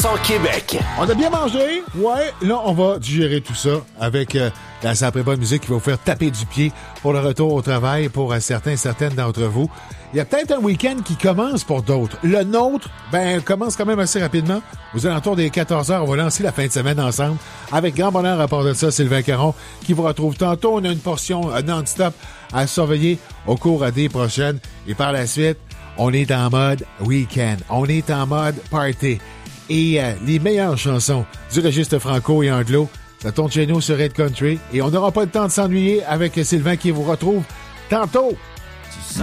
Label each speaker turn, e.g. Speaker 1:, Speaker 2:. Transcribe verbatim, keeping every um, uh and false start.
Speaker 1: Sans Québec.
Speaker 2: On a bien mangé? Ouais. Là, on va digérer tout ça avec euh, la sacrée bonne musique qui va vous faire taper du pied pour le retour au travail pour euh, certains et certaines d'entre vous. Il y a peut-être un week-end qui commence pour d'autres. Le nôtre, ben, commence quand même assez rapidement. Aux alentours des quatorze heures, on va lancer la fin de semaine ensemble. Avec grand bonheur à part de ça, Sylvain Caron qui vous retrouve tantôt. On a une portion euh, non-stop à surveiller au cours des prochaines. Et par la suite, on est en mode week-end. On est en mode party. Et euh, les meilleures chansons du registre franco et anglo, ça tourne chez nous sur Red Country. Et on n'aura pas le temps de s'ennuyer avec Sylvain qui vous retrouve tantôt.